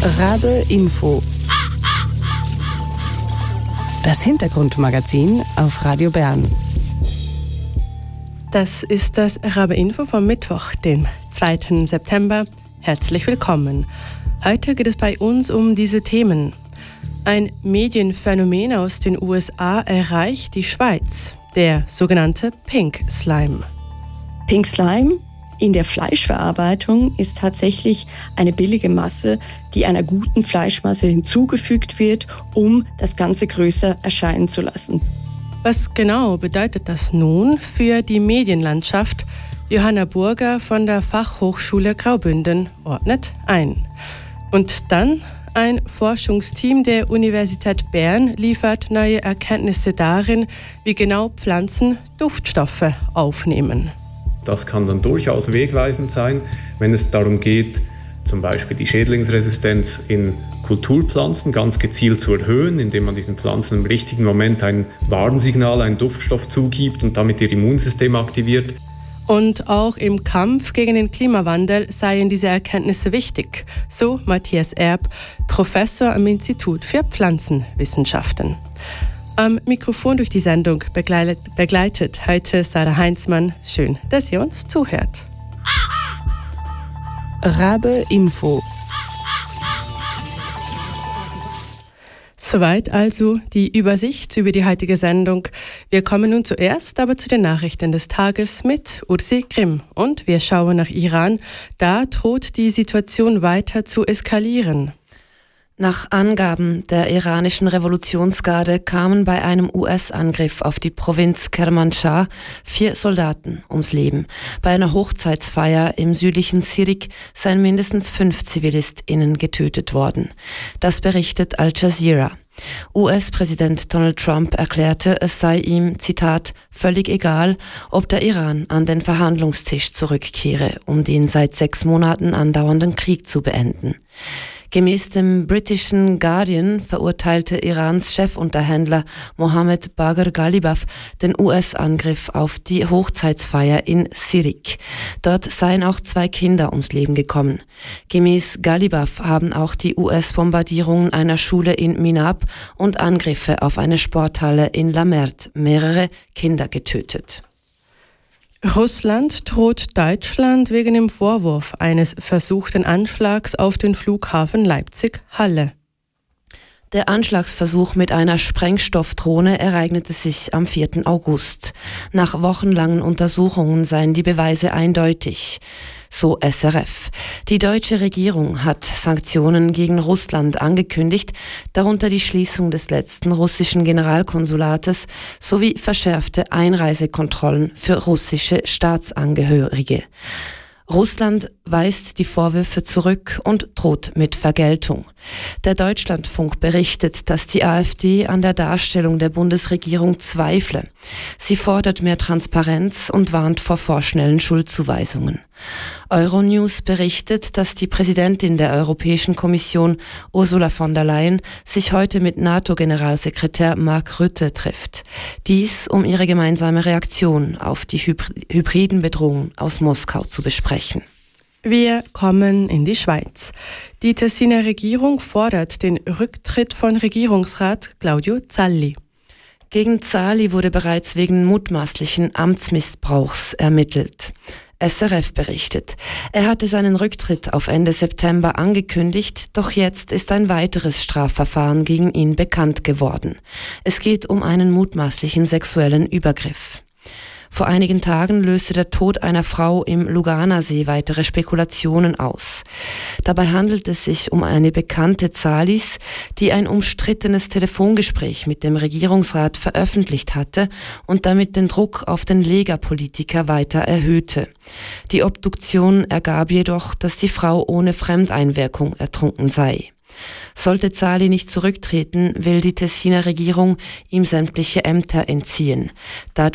Rabe Info. Das Hintergrundmagazin auf Radio Bern. Das ist das Rabe Info vom Mittwoch, dem 2. September. Herzlich willkommen. Heute geht es bei uns um diese Themen. Ein Medienphänomen aus den USA erreicht die Schweiz, der sogenannte Pink Slime. Pink Slime in der Fleischverarbeitung ist tatsächlich eine billige Masse, die einer guten Fleischmasse hinzugefügt wird, um das Ganze größer erscheinen zu lassen. Was genau bedeutet das nun für die Medienlandschaft? Johanna Burger von der Fachhochschule Graubünden ordnet ein. Und dann ein Forschungsteam der Universität Bern liefert neue Erkenntnisse darin, wie genau Pflanzen Duftstoffe aufnehmen. Das kann dann durchaus wegweisend sein, wenn es darum geht, zum Beispiel die Schädlingsresistenz in Kulturpflanzen ganz gezielt zu erhöhen, indem man diesen Pflanzen im richtigen Moment ein Warnsignal, einen Duftstoff zugibt und damit ihr Immunsystem aktiviert. Und auch im Kampf gegen den Klimawandel seien diese Erkenntnisse wichtig, so Matthias Erb, Professor am Institut für Pflanzenwissenschaften. Am Mikrofon durch die Sendung begleitet heute Sarah Heinzmann. Schön, dass ihr uns zuhört. Rabe Info. Soweit also die Übersicht über die heutige Sendung. Wir kommen nun zuerst aber zu den Nachrichten des Tages mit Ursi Grimm. Und wir schauen nach Iran. Da droht die Situation weiter zu eskalieren. Nach Angaben der iranischen Revolutionsgarde kamen bei einem US-Angriff auf die Provinz Kermanschah 4 Soldaten ums Leben. Bei einer Hochzeitsfeier im südlichen Sirik seien mindestens 5 ZivilistInnen getötet worden. Das berichtet Al Jazeera. US-Präsident Donald Trump erklärte, es sei ihm, Zitat, völlig egal, ob der Iran an den Verhandlungstisch zurückkehre, um den seit 6 Monaten andauernden Krieg zu beenden. Gemäß dem britischen Guardian verurteilte Irans Chefunterhändler Mohammed Bagher Ghalibaf den US-Angriff auf die Hochzeitsfeier in Sirik. Dort seien auch 2 Kinder ums Leben gekommen. Gemäß Ghalibaf haben auch die US-Bombardierungen einer Schule in Minab und Angriffe auf eine Sporthalle in Lamert mehrere Kinder getötet. Russland droht Deutschland wegen dem Vorwurf eines versuchten Anschlags auf den Flughafen Leipzig-Halle. Der Anschlagsversuch mit einer Sprengstoffdrohne ereignete sich am 4. August. Nach wochenlangen Untersuchungen seien die Beweise eindeutig. So SRF. Die deutsche Regierung hat Sanktionen gegen Russland angekündigt, darunter die Schließung des letzten russischen Generalkonsulates sowie verschärfte Einreisekontrollen für russische Staatsangehörige. Russland weist die Vorwürfe zurück und droht mit Vergeltung. Der Deutschlandfunk berichtet, dass die AfD an der Darstellung der Bundesregierung zweifle. Sie fordert mehr Transparenz und warnt vor vorschnellen Schuldzuweisungen. Euronews berichtet, dass die Präsidentin der Europäischen Kommission, Ursula von der Leyen, sich heute mit NATO-Generalsekretär Mark Rutte trifft. Dies, um ihre gemeinsame Reaktion auf die hybriden Bedrohungen aus Moskau zu besprechen. Wir kommen in die Schweiz. Die Tessiner Regierung fordert den Rücktritt von Regierungsrat Claudio Zalli. Gegen Zalli wurde bereits wegen mutmaßlichen Amtsmissbrauchs ermittelt. SRF berichtet, er hatte seinen Rücktritt auf Ende September angekündigt, doch jetzt ist ein weiteres Strafverfahren gegen ihn bekannt geworden. Es geht um einen mutmaßlichen sexuellen Übergriff. Vor einigen Tagen löste der Tod einer Frau im Luganersee weitere Spekulationen aus. Dabei handelt es sich um eine bekannte Zallis, die ein umstrittenes Telefongespräch mit dem Regierungsrat veröffentlicht hatte und damit den Druck auf den Lega-Politiker weiter erhöhte. Die Obduktion ergab jedoch, dass die Frau ohne Fremdeinwirkung ertrunken sei. Sollte Zalli nicht zurücktreten, will die Tessiner Regierung ihm sämtliche Ämter entziehen. Dadurch